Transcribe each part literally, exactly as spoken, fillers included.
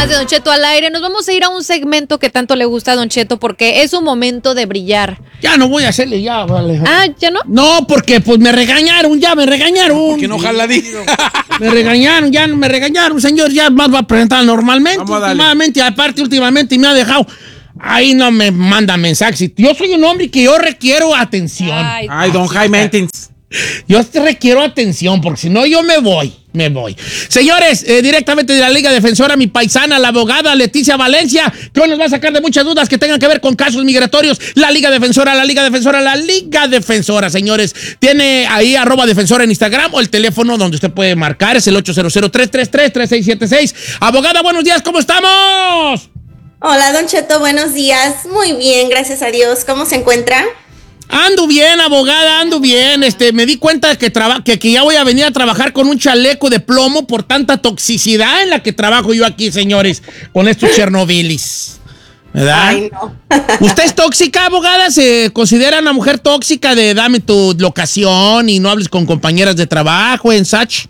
más de Don Cheto al aire. Nos vamos a ir a un segmento que tanto le gusta a Don Cheto porque es un momento de brillar. Ya no voy a hacerle ya, vale. Ah, ¿ya no? No, porque pues me regañaron, ya me regañaron. Que no jala di. Me regañaron, ya me regañaron, señor, ya más va a presentar normalmente. Vamos a darle. Últimamente, aparte, últimamente me ha dejado. Ahí no me manda mensajes. Yo soy un hombre que yo requiero atención. Ay, Ay, don High Maintenance. Yo te requiero atención, porque si no, yo me voy, me voy. Señores, eh, directamente de la Liga Defensora, mi paisana, la abogada Leticia Valencia, que hoy nos va a sacar de muchas dudas que tengan que ver con casos migratorios. La Liga Defensora, la Liga Defensora, la Liga Defensora, señores. Tiene ahí arroba defensora en Instagram o el teléfono donde usted puede marcar, es el ocho cero cero, tres tres tres, tres seis siete seis. Abogada, buenos días, ¿cómo estamos? Hola, Don Cheto, buenos días. Muy bien, gracias a Dios. ¿Cómo se encuentra? Ando bien, abogada, ando bien. Este, me di cuenta que, traba, que, que ya voy a venir a trabajar con un chaleco de plomo por tanta toxicidad en la que trabajo yo aquí, señores, con estos Chernobylis. ¿Verdad? Ay, no. ¿Usted es tóxica, abogada? ¿Se considera una mujer tóxica de dame tu locación y no hables con compañeras de trabajo en Sach?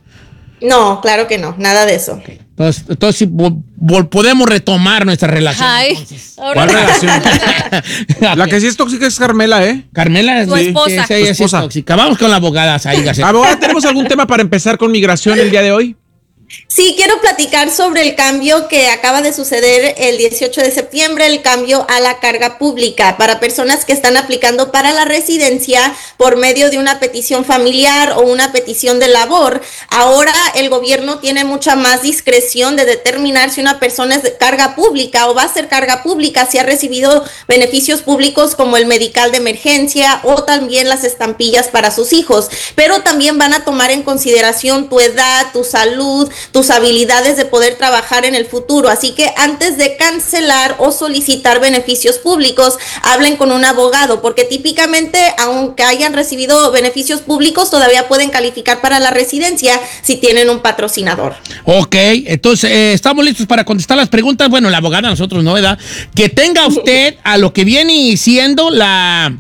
No, claro que no, nada de eso. Okay. Entonces, entonces sí, vol, vol, podemos retomar nuestra relación. Ay, ¿Cuál relación? Okay. La que sí es tóxica es Carmela, ¿eh? Carmela, Tu sí, esposa. sí, ella Tu sí es esposa. tóxica. Vamos con la abogada, Saí García. Abogada, ¿tenemos algún tema para empezar con migración el día de hoy? Sí, quiero platicar sobre el cambio que acaba de suceder el dieciocho de septiembre, el cambio a la carga pública para personas que están aplicando para la residencia por medio de una petición familiar o una petición de labor. Ahora el gobierno tiene mucha más discreción de determinar si una persona es de carga pública o va a ser carga pública, si ha recibido beneficios públicos como el medical de emergencia o también las estampillas para sus hijos, pero también van a tomar en consideración tu edad, tu salud, tus habilidades de poder trabajar en el futuro. Así que antes de cancelar o solicitar beneficios públicos, hablen con un abogado, porque típicamente, aunque hayan recibido beneficios públicos, todavía pueden calificar para la residencia si tienen un patrocinador. Ok, entonces eh, estamos listos para contestar las preguntas. Bueno, la abogada, nosotros no, ¿verdad? Que tenga usted a lo que viene siendo la...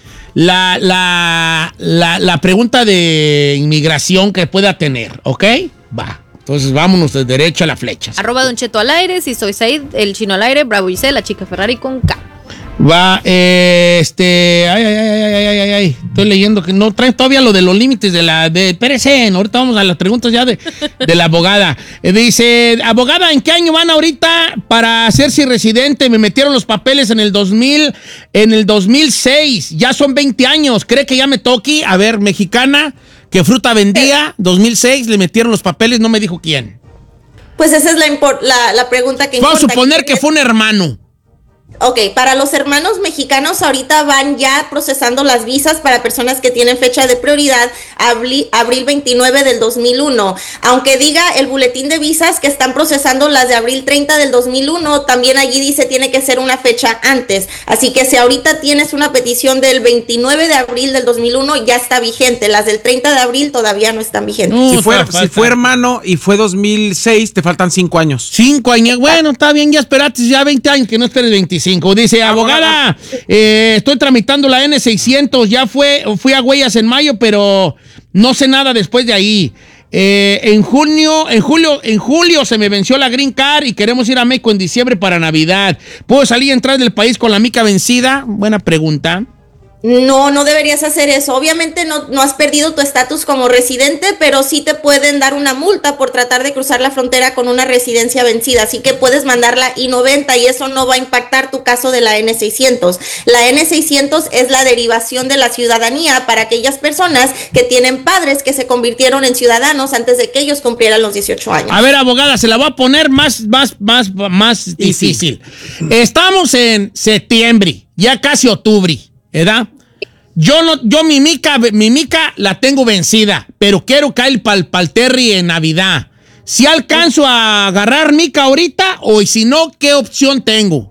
La, la, la, la pregunta de inmigración que pueda tener, ¿ok? Va. Entonces vámonos de derecha a la flecha. arroba Don Cheto al aire, si soy Said, el chino al aire, Bravo Giselle, la chica Ferrari con K. Va, eh, este, ay, ay, ay, ay, ay, ay, ay, estoy leyendo que no traen todavía lo de los límites de la, de, espérese, ahorita vamos a las preguntas ya de, de la abogada. Eh, dice, abogada, ¿en qué año van ahorita para hacerse residente? Me metieron los papeles en el dos mil, en el dos mil seis, ya son veinte años, ¿cree que ya me toque? A ver, mexicana, ¿qué fruta vendía? dos mil seis, le metieron los papeles, no me dijo quién. Pues esa es la, impor- la, la pregunta que Vamos a importa. suponer que fue un hermano. Ok, para los hermanos mexicanos ahorita van ya procesando las visas para personas que tienen fecha de prioridad abril, abril veintinueve del dos mil uno. Aunque diga el boletín de visas que están procesando las de abril treinta del dos mil uno, también allí dice tiene que ser una fecha antes. Así que si ahorita tienes una petición del veintinueve de abril del dos mil uno, ya está vigente. Las del treinta de abril todavía no están vigentes. No, Si fue, falta, si fue falta. hermano y fue dos mil seis, te faltan cinco años. Cinco años, bueno, está bien, ya esperaste ya veinte años, que no esperes veinticinco. Dice, abogada, eh, estoy tramitando la N seiscientos, ya fue, fui a Huellas en mayo, pero no sé nada después de ahí. Eh, en junio, en julio, en julio se me venció la Green Card y queremos ir a México en diciembre para Navidad. ¿Puedo salir y entrar del país con la mica vencida? Buena pregunta. No, no deberías hacer eso. Obviamente no, no has perdido tu estatus como residente, pero sí te pueden dar una multa por tratar de cruzar la frontera con una residencia vencida. Así que puedes mandar la I noventa y eso no va a impactar tu caso de la N seiscientos. La N seiscientos es la derivación de la ciudadanía para aquellas personas que tienen padres que se convirtieron en ciudadanos antes de que ellos cumplieran los dieciocho años. A ver, abogada, se la voy a poner más, más, más, más difícil. Estamos en septiembre, ya casi octubre, ¿verdad? Yo no, yo mi mica, mi mica la tengo vencida, pero quiero caer pal, pal Terry en Navidad. ¿Si alcanzo a agarrar mica ahorita o si no, qué opción tengo?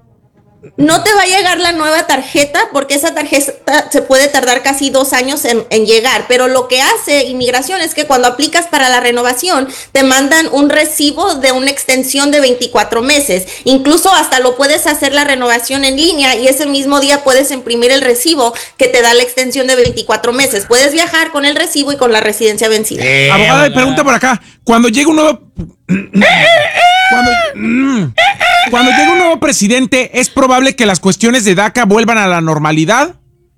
No te va a llegar la nueva tarjeta porque esa tarjeta se puede tardar casi dos años en, en llegar, pero lo que hace inmigración es que cuando aplicas para la renovación te mandan un recibo de una extensión de veinticuatro meses, incluso hasta lo puedes hacer la renovación en línea y ese mismo día puedes imprimir el recibo que te da la extensión de veinticuatro meses, puedes viajar con el recibo y con la residencia vencida. Eh, Abogada, pregunta por acá. Cuando llega un nuevo... Cuando... Mm. Cuando llegue un nuevo presidente, ¿es probable que las cuestiones de DACA vuelvan a la normalidad?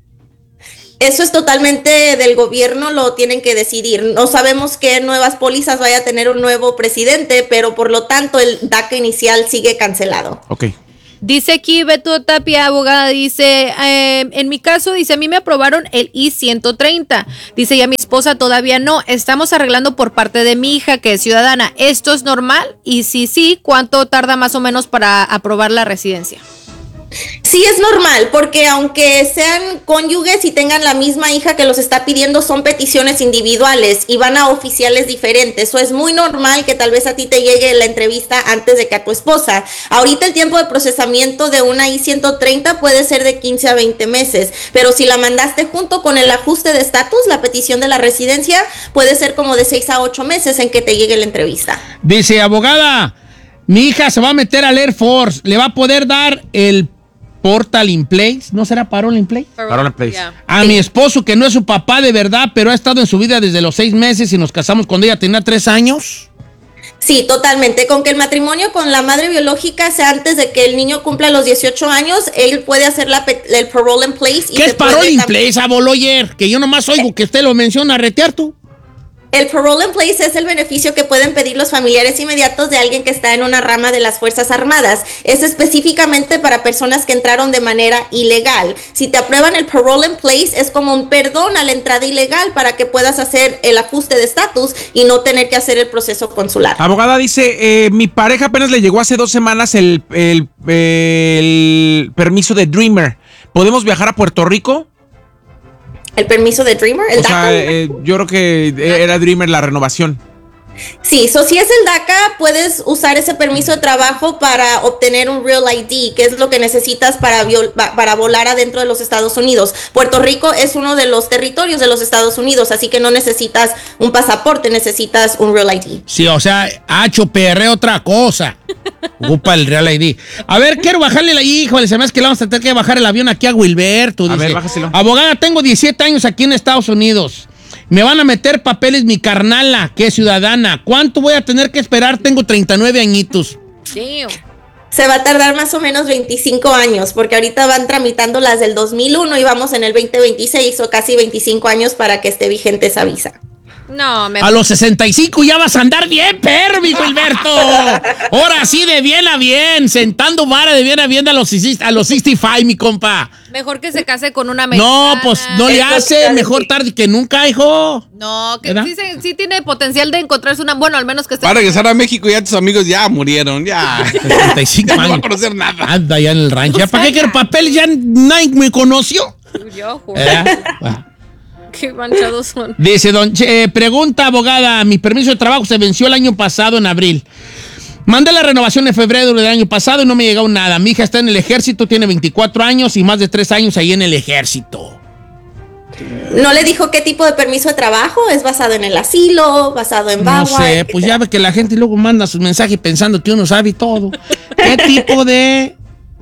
Eso es totalmente del gobierno, lo tienen que decidir. No sabemos qué nuevas pólizas vaya a tener un nuevo presidente, pero por lo tanto el DACA inicial sigue cancelado. Ok. Dice aquí Beto Tapia, abogada, dice, eh, en mi caso, dice, a mí me aprobaron el I ciento treinta. Dice, y a mi esposa todavía no. Estamos arreglando por parte de mi hija, que es ciudadana. ¿Esto es normal? Y si sí, ¿cuánto tarda más o menos para aprobar la residencia? Sí, es normal, porque aunque sean cónyuges y tengan la misma hija que los está pidiendo, son peticiones individuales y van a oficiales diferentes. Eso es muy normal que tal vez a ti te llegue la entrevista antes de que a tu esposa. Ahorita el tiempo de procesamiento de una I ciento treinta puede ser de quince a veinte meses, pero si la mandaste junto con el ajuste de estatus, la petición de la residencia, puede ser como de seis a ocho meses en que te llegue la entrevista. Dice, abogada, mi hija se va a meter al Air Force, ¿le va a poder dar el Portal in Place? ¿No será Parole in Place? Parole in Place. Yeah. A mi esposo, que no es su papá de verdad, pero ha estado en su vida desde los seis meses y nos casamos cuando ella tenía tres años. Sí, totalmente. Con que el matrimonio con la madre biológica sea antes de que el niño cumpla los dieciocho años, él puede hacer la, el parole in place. Y ¿Qué es Parole in tam- Place, aboloyer? Que yo nomás oigo que usted lo menciona, retear tú. El parole in place es el beneficio que pueden pedir los familiares inmediatos de alguien que está en una rama de las Fuerzas Armadas. Es específicamente para personas que entraron de manera ilegal. Si te aprueban el parole in place, es como un perdón a la entrada ilegal para que puedas hacer el ajuste de estatus y no tener que hacer el proceso consular. Abogada dice, eh, mi pareja apenas le llegó hace dos semanas el, el, el permiso de Dreamer. ¿Podemos viajar a Puerto Rico? ¿El permiso de Dreamer? ¿El O sea, DACA? eh, yo creo que era Dreamer la renovación. Sí, so si es el DACA, puedes usar ese permiso de trabajo para obtener un Real I D, que es lo que necesitas para, viol- para volar adentro de los Estados Unidos. Puerto Rico es uno de los territorios de los Estados Unidos, así que no necesitas un pasaporte, necesitas un Real I D. Sí, o sea, H P R otra cosa. Ocupa el Real I D. A ver, quiero bajarle la híjole, se me hace que le vamos a tener que bajar el avión aquí a Wilberto. A Dice, ver, bájaselo. abogada, tengo diecisiete años aquí en Estados Unidos. Me van a meter papeles mi carnala, que es ciudadana. ¿Cuánto voy a tener que esperar? Tengo treinta y nueve añitos. Damn. Se va a tardar más o menos veinticinco años, porque ahorita van tramitando las del dos mil uno y vamos en el veinte veintiséis, o casi veinticinco años para que esté vigente esa visa. No, me... A los sesenta y cinco ya vas a andar bien, perro, mi Wilberto. Ahora sí, de bien a bien. Sentando vara de bien a bien a los, a los sesenta y cinco, mi compa. Mejor que se case con una americana. No, pues no le hace. Mejor tarde que nunca, hijo. No, que ¿verdad? sí, se- sí tiene potencial de encontrarse una... Bueno, al menos que esté... Va a regresar a México y ya tus amigos ya murieron, ya. sesenta y cinco Ya no va a años. conocer nada. Anda ya en el rancho. ¿Ya para qué quiero papel? Ya nadie me conoció. Yo, juro. ¿Verdad? Ah. Qué manchados son. Dice, don, Che- eh, pregunta, abogada, mi permiso de trabajo se venció el año pasado en abril. Mandé la renovación en febrero del año pasado y no me llegó nada. Mi hija está en el ejército, tiene veinticuatro años y más de tres años ahí en el ejército. ¿No le dijo qué tipo de permiso de trabajo? ¿Es basado en el asilo? ¿Basado en No VAWA? sé, pues ya ve que la gente luego manda sus mensajes pensando que uno sabe todo. ¿Qué tipo de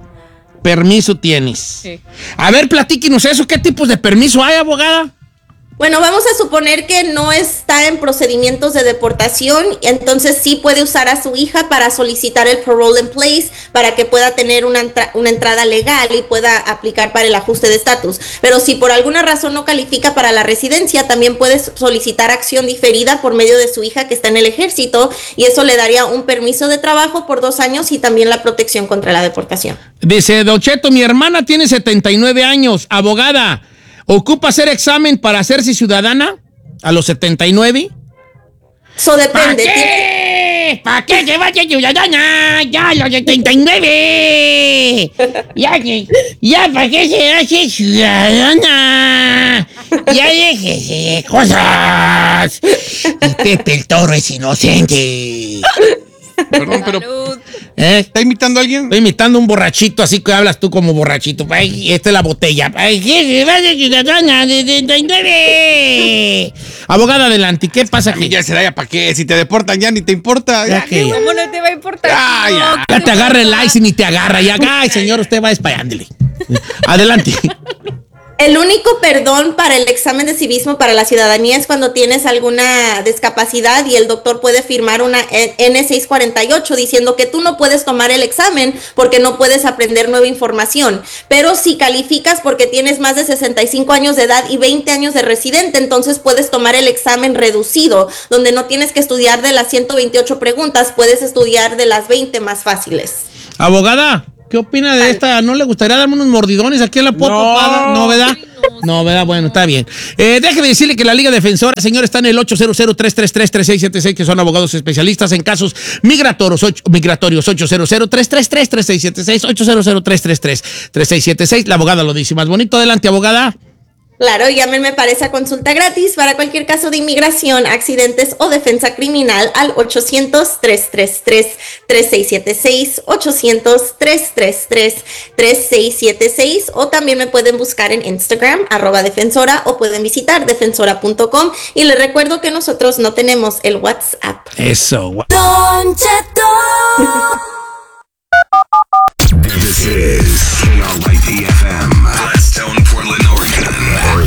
permiso tienes? Sí. A ver, platíquenos eso. ¿Qué tipos de permiso hay, abogada? Bueno, vamos a suponer que no está en procedimientos de deportación, entonces sí puede usar a su hija para solicitar el parole in place para que pueda tener una, entra- una entrada legal y pueda aplicar para el ajuste de estatus. Pero si por alguna razón no califica para la residencia, también puede solicitar acción diferida por medio de su hija que está en el ejército y eso le daría un permiso de trabajo por dos años y también la protección contra la deportación. Dice, Don Cheto, mi hermana tiene setenta y nueve años, abogada. ¿Ocupa hacer examen para hacerse ciudadana a los setenta y nueve? Eso ¿Para depende. qué? ¿Para qué se vaya ciudadana? Ya a los setenta y nueve. Ya, que- ya, ¿para qué se hace ciudadana? Ya déjese de cosas. Y Pepe el Toro es inocente. Perdón, pero Salud. ¿Eh? ¿está imitando a alguien? Estoy imitando un borrachito, así que hablas tú como borrachito. Ay, esta es la botella. Ay, ¿qué se va de ciudadana de setenta y nueve? Abogada, adelante. ¿Qué pasa aquí? Ya será, ya para qué. Si te deportan ya ni te importa. Ya Ya, que- ¿Cómo no te va a importar? Ya, ya. No, Ya te agarra el ice y ni te agarra. Ya, ay, señor, usted va espallándole. Adelante. El único perdón para el examen de civismo para la ciudadanía es cuando tienes alguna discapacidad y el doctor puede firmar una N seiscientos cuarenta y ocho diciendo que tú no puedes tomar el examen porque no puedes aprender nueva información. Pero si calificas porque tienes más de sesenta y cinco años de edad y veinte años de residente, entonces puedes tomar el examen reducido, donde no tienes que estudiar de las ciento veintiocho preguntas, puedes estudiar de las veinte más fáciles. Abogada, ¿qué opina de esta? ¿No le gustaría darme unos mordidones aquí en la popa? No. No, ¿verdad? No, ¿verdad? Bueno, está bien. Eh, déjeme decirle que la Liga Defensora, señor, está en el ocho cero cero, tres tres tres, tres seis siete seis, que son abogados especialistas en casos migratorios, ocho, migratorios ocho cero cero, tres tres tres, tres seis siete seis, ocho cero cero, tres tres tres, tres seis siete seis. La abogada lo dice más bonito. Adelante, abogada. Claro, llámenme para esa consulta gratis para cualquier caso de inmigración, accidentes o defensa criminal al ochocientos, tres tres tres, tres seis siete seis, ochocientos, tres tres tres, tres seis siete seis, o también me pueden buscar en Instagram, arroba defensora, o pueden visitar defensora punto com, y les recuerdo que nosotros no tenemos el WhatsApp. Eso, gua- Don Cheto. This is K R Y P F M, Gladstone, Portland, Oregon.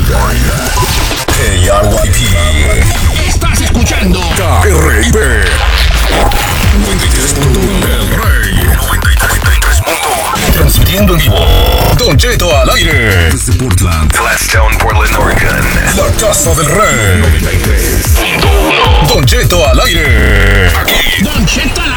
K R Y P. Estás escuchando K R I P. noventa y tres punto uno El Rey. noventa y tres punto uno. Transmitiendo en vivo. Don Cheto al aire. Desde Portland, Gladstone, Portland, Oregon. La Casa del Rey. noventa y tres punto uno. Don Cheto al aire. Aquí